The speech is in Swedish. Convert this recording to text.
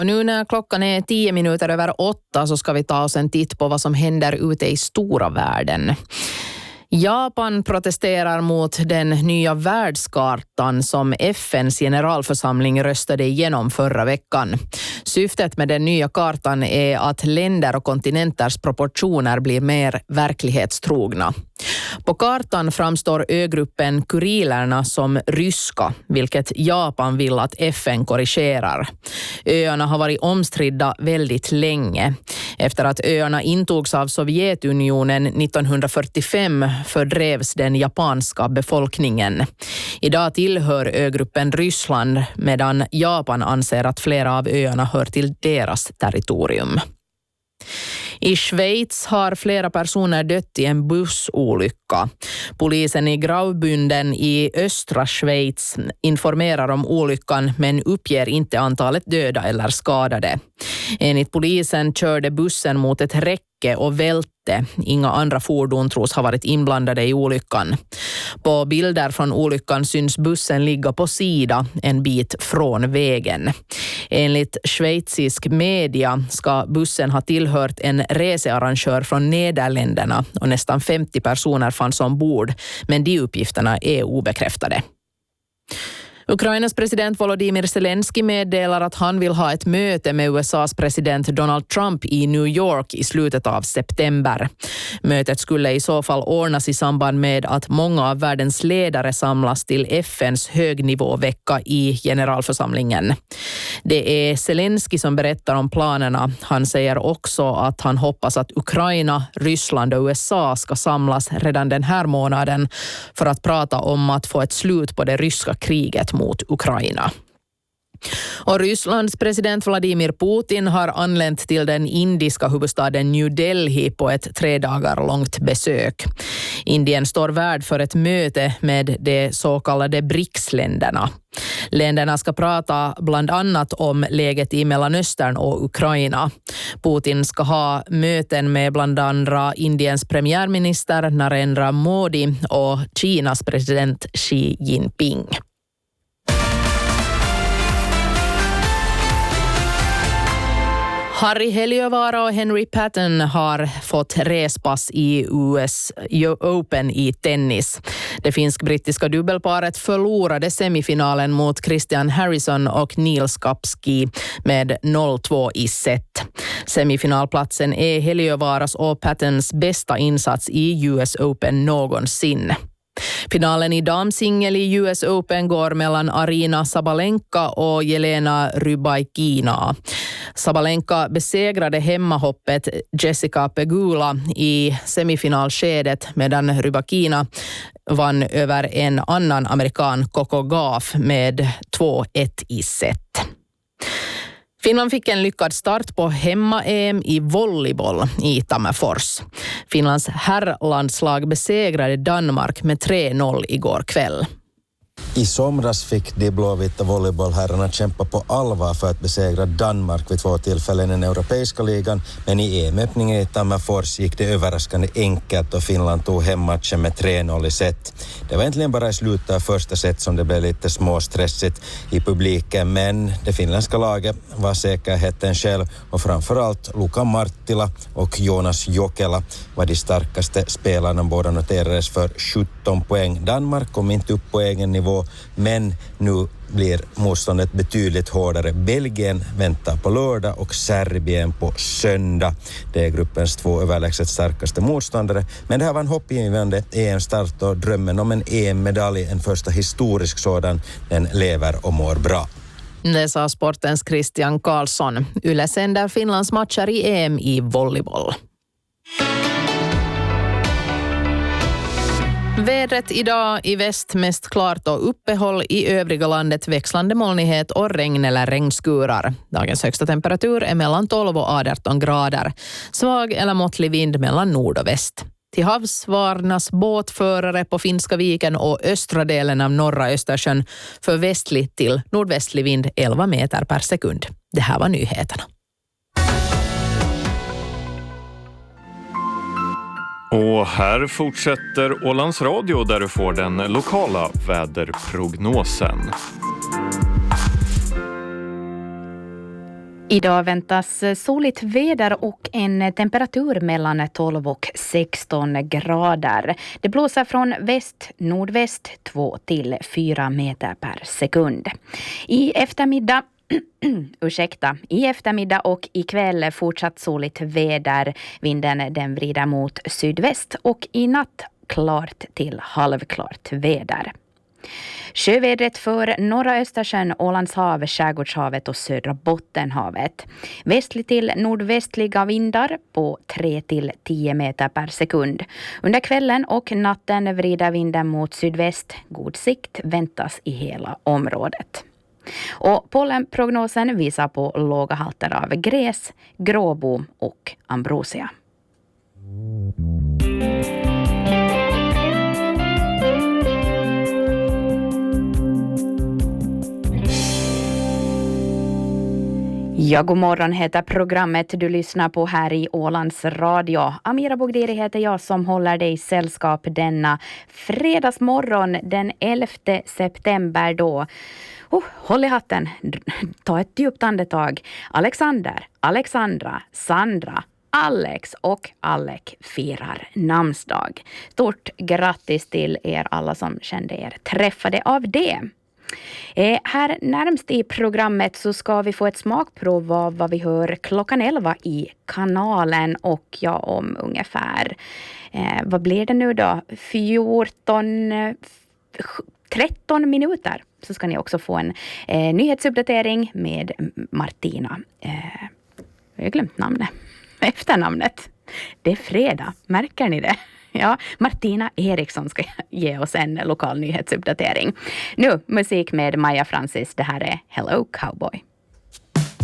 Och nu när klockan är 10 minuter över 8 så ska vi ta oss en titt på vad som händer ute i stora världen. Japan protesterar mot den nya världskartan som FNs generalförsamling röstade igenom förra veckan. Syftet med den nya kartan är att länder och kontinenters proportioner blir mer verklighetstrogna. På kartan framstår ögruppen Kurilerna som ryska, vilket Japan vill att FN korrigerar. Öarna har varit omstridda väldigt länge. Efter att öarna intogs av Sovjetunionen 1945 fördrevs den japanska befolkningen. Idag tillhör ögruppen Ryssland medan Japan anser att flera av öarna hör till deras territorium. I Schweiz har flera personer dött i en bussolycka. Polisen i Graubünden i östra Schweiz informerar om olyckan men uppger inte antalet döda eller skadade. Enligt polisen körde bussen mot ett räcke och välte. Inga andra fordon tros ha varit inblandade i olyckan. På bilder från olyckan syns bussen ligga på sida en bit från vägen. Enligt schweizisk media ska bussen ha tillhört en researrangör från Nederländerna och nästan 50 personer fanns ombord, men de uppgifterna är obekräftade. Ukrainas president Volodymyr Zelensky meddelar att han vill ha ett möte med USAs president Donald Trump i New York i slutet av september. Mötet skulle i så fall ordnas i samband med att många av världens ledare samlas till FNs högnivåvecka i generalförsamlingen. Det är Zelensky som berättar om planerna. Han säger också att han hoppas att Ukraina, Ryssland och USA ska samlas redan den här månaden för att prata om att få ett slut på det ryska kriget mot Ukraina. Och Rysslands president Vladimir Putin har anlänt till den indiska huvudstaden New Delhi på ett 3 dagar långt besök. Indien står värd för ett möte med de så kallade BRICS-länderna. Länderna ska prata bland annat om läget i Mellanöstern och Ukraina. Putin ska ha möten med bland andra Indiens premiärminister Narendra Modi och Kinas president Xi Jinping. Harry Heliövaara och Henry Patton har fått respass i US Open i tennis. Det finsk-brittiska dubbelparet förlorade semifinalen mot Christian Harrison och Neil Skupski med 0-2 i set. Semifinalplatsen är Heliövaaras och Pattons bästa insats i US Open någonsin. Finalen i damsingel i US Open går mellan Arina Sabalenka och Jelena Rybakina. Sabalenka besegrade hemmahoppet Jessica Pegula i semifinalskedet medan Rybakina vann över en annan amerikan, Coco Gauff, med 2-1 i set. Finland fick en lyckad start på hemma-EM i volleyboll i Tammerfors. Finlands herrlandslag besegrade Danmark med 3-0 igår kväll. I somras fick de blåvita volleybollherrarna kämpa på allvar för att besegra Danmark vid 2 tillfällen i den europeiska ligan, men i EM-öppningen i Tammerfors gick det överraskande enkelt och Finland tog hem matchen med 3-0 i set. Det var egentligen bara i slutet av första set som det blev lite småstressigt i publiken, men det finländska laget var säkerheten själv och framförallt Luka Marttila och Jonas Jokela var de starkaste spelarna. Båda noterades för 17 poäng. Danmark kom inte upp på egen nivå, men nu blir motståndet betydligt hårdare. Belgien väntar på lördag och Serbien på söndag. Det är gruppens 2 överlägset starkaste motståndare. Men det här var en hoppgivande EM-start och drömmen om en EM-medalj, en första historisk sådan, den lever och mår bra. Det sa sportens Christian Karlsson. Yle sänder Finlands matcher i EM i volleyboll. Vädret idag i väst mest klart och uppehåll, i övriga landet växlande molnighet och regn eller regnskurar. Dagens högsta temperatur är mellan 12 och 18 grader. Svag eller måttlig vind mellan nord och väst. Till havs varnas båtförare på Finska viken och östra delen av norra Östersjön för västlig till nordvästlig vind 11 meter per sekund. Det här var nyheterna. Och här fortsätter Ålands Radio där du får den lokala väderprognosen. Idag väntas soligt väder och en temperatur mellan 12 och 16 grader. Det blåser från väst-nordväst 2 till 4 meter per sekund. I eftermiddag och ikväll fortsatt soligt väder. Vinden den vrider mot sydväst och i natt klart till halvklart väder. Sjövädret för norra Östersjön, Ålandshav, Skärgårdshavet och södra Bottenhavet. Västlig till nordvästliga vindar på 3 till 10 meter per sekund. Under kvällen och natten vrider vinden mot sydväst. God sikt väntas i hela området. Och pollenprognosen visar på låga halter av gräs, gråbo och ambrosia. Ja, god morgon heter programmet du lyssnar på här i Ålands Radio. Amira Bogdiri heter jag som håller dig i sällskap denna fredagsmorgon den 11 september då. Håll i hatten, ta ett djupt andetag. Alexander, Alexandra, Sandra, Alex och Alec firar namnsdag. Stort grattis till er alla som kände er träffade av det. Här närmst i programmet så ska vi få ett smakprov av vad vi hör klockan 11 i kanalen och ja, om ungefär, vad blir det nu då? 13 minuter så ska ni också få en nyhetsuppdatering med Martina. Jag har glömt namnet. Efternamnet. Det är fredag, märker ni det? Ja, Martina Eriksson ska ge oss en lokal nyhetsuppdatering. Nu musik med Maja Francis. Det här är Hello Cowboy.